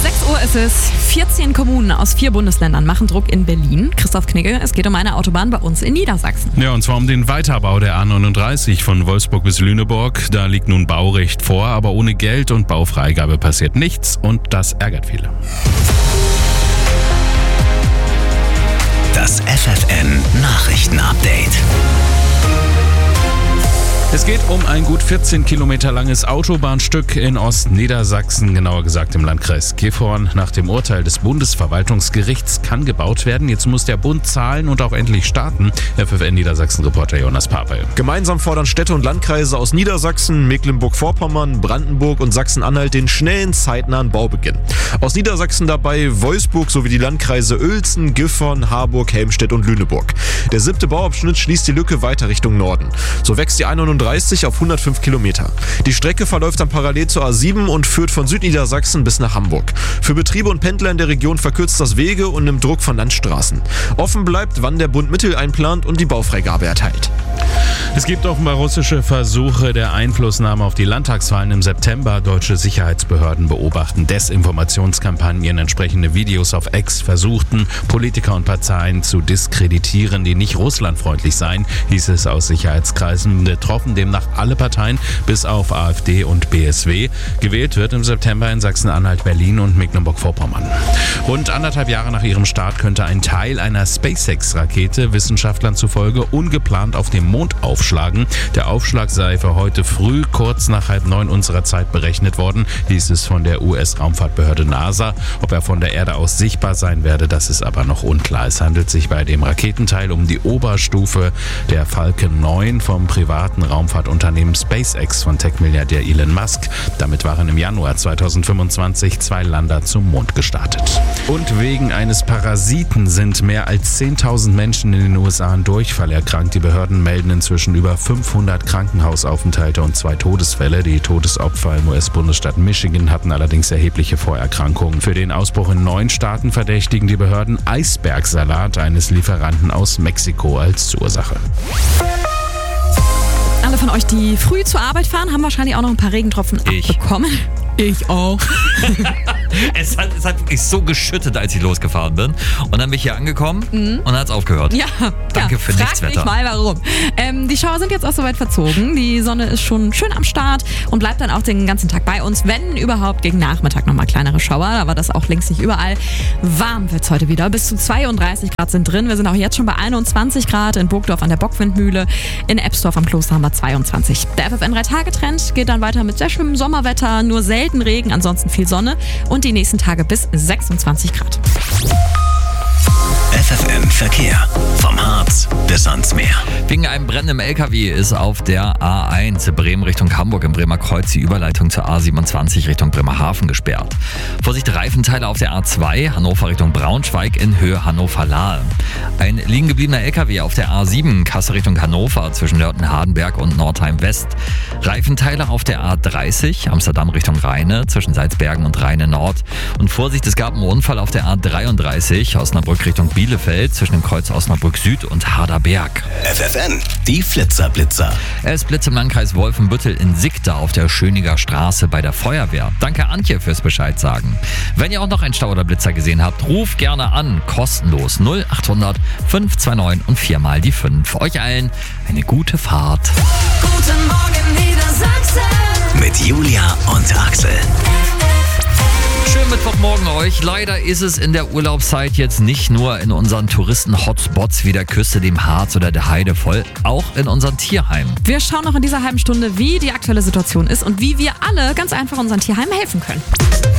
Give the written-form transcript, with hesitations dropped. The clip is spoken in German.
6 Uhr ist es. 14 Kommunen aus 4 Bundesländern machen Druck in Berlin. Christoph Knigge, es geht um eine Autobahn bei uns in Niedersachsen. Ja, und zwar um den Weiterbau der A39 von Wolfsburg bis Lüneburg. Da liegt nun Baurecht vor, aber ohne Geld und Baufreigabe passiert nichts und das ärgert viele. Das FFN-Nachrichten-Update. Es geht um ein gut 14 Kilometer langes Autobahnstück in Ostniedersachsen, genauer gesagt im Landkreis Gifhorn. Nach dem Urteil des Bundesverwaltungsgerichts kann gebaut werden. Jetzt muss der Bund zahlen und auch endlich starten. FFN-Niedersachsen-Reporter Jonas Papel. Gemeinsam fordern Städte und Landkreise aus Niedersachsen, Mecklenburg-Vorpommern, Brandenburg und Sachsen-Anhalt den schnellen, zeitnahen Baubeginn. Aus Niedersachsen dabei Wolfsburg sowie die Landkreise Uelzen, Gifhorn, Harburg, Helmstedt und Lüneburg. Der 7. Bauabschnitt schließt die Lücke weiter Richtung Norden. So wächst die 31 auf 105 Kilometer. Die Strecke verläuft dann parallel zur A7 und führt von Südniedersachsen bis nach Hamburg. Für Betriebe und Pendler in der Region verkürzt das Wege und nimmt Druck von Landstraßen. Offen bleibt, wann der Bund Mittel einplant und die Baufreigabe erteilt. Es gibt offenbar russische Versuche der Einflussnahme auf die Landtagswahlen im September. Deutsche Sicherheitsbehörden beobachten Desinformationskampagnen. Entsprechende Videos auf X versuchten, Politiker und Parteien zu diskreditieren, die nicht russlandfreundlich seien, hieß es aus Sicherheitskreisen. Betroffen demnach alle Parteien, bis auf AfD und BSW. Gewählt wird im September in Sachsen-Anhalt, Berlin und Mecklenburg-Vorpommern. Rund 1,5 Jahre nach ihrem Start könnte ein Teil einer SpaceX-Rakete Wissenschaftlern zufolge ungeplant auf dem Mond aufschlagen. Der Aufschlag sei für heute früh kurz nach 8:30 unserer Zeit berechnet worden, hieß es von der US-Raumfahrtbehörde NASA. Ob er von der Erde aus sichtbar sein werde, das ist aber noch unklar. Es handelt sich bei dem Raketenteil um die Oberstufe der Falcon 9 vom privaten Raumfahrtunternehmen SpaceX von Tech-Milliardär Elon Musk. Damit waren im Januar 2025 2 Lander zum Mond gestartet. Und wegen eines Parasiten sind mehr als 10.000 Menschen in den USA an Durchfall erkrankt. Die Behörden melden inzwischen über 500 Krankenhausaufenthalte und 2 Todesfälle. Die Todesopfer im US-Bundesstaat Michigan hatten allerdings erhebliche Vorerkrankungen. Für den Ausbruch in 9 Staaten verdächtigen die Behörden Eisbergsalat eines Lieferanten aus Mexiko als Ursache. Alle von euch, die früh zur Arbeit fahren, haben wahrscheinlich auch noch ein paar Regentropfen abbekommen. Ich auch. Es hat wirklich so geschüttet, als ich losgefahren bin. Und dann bin ich hier angekommen und dann hat es aufgehört. Ja, Danke für nichts Wetter. Frag mich mal, warum. Die Schauer sind jetzt auch soweit verzogen. Die Sonne ist schon schön am Start und bleibt dann auch den ganzen Tag bei uns. Wenn überhaupt gegen Nachmittag nochmal kleinere Schauer, aber das auch längst nicht überall. Warm wird es heute wieder. Bis zu 32 Grad sind drin. Wir sind auch jetzt schon bei 21 Grad in Burgdorf an der Bockwindmühle. In Ebsdorf am Kloster haben wir 22. Der FFN 3-Tage-Trend geht dann weiter mit sehr schönem Sommerwetter. Nur selten Regen, ansonsten viel Sonne und die nächsten Tage bis 26 Grad. FFN Verkehr. Vom Harz bis ans Meer. Wegen einem brennenden LKW ist auf der A1 Bremen Richtung Hamburg im Bremer Kreuz die Überleitung zur A27 Richtung Bremerhaven gesperrt. Vorsicht, Reifenteile auf der A2 Hannover Richtung Braunschweig in Höhe Hannover-Lahe. Ein liegen gebliebener LKW auf der A7 Kassel Richtung Hannover zwischen Lörten-Hardenberg und Nordheim West. Reifenteile auf der A30 Amsterdam Richtung Rheine zwischen Salzbergen und Rheine Nord. Und Vorsicht, es gab einen Unfall auf der A33 Osnabrück Richtung Bielefeld zwischen dem Kreuz Osnabrück Süd und Harderberg. FFN, die Flitzer-Blitzer. Es blitzt im Landkreis Wolfenbüttel in Sickda auf der Schöniger Straße bei der Feuerwehr. Danke Antje fürs Bescheid sagen. Wenn ihr auch noch einen Stau oder Blitzer gesehen habt, ruft gerne an. Kostenlos 0800 529 und 4 mal die 5. Euch allen eine gute Fahrt. Guten Morgen Niedersachsen. Mit Julia und Axel. Schönen Mittwochmorgen euch. Leider ist es in der Urlaubszeit jetzt nicht nur in unseren Touristen-Hotspots wie der Küste, dem Harz oder der Heide voll, auch in unseren Tierheimen. Wir schauen noch in dieser halben Stunde, wie die aktuelle Situation ist und wie wir alle ganz einfach unseren Tierheimen helfen können.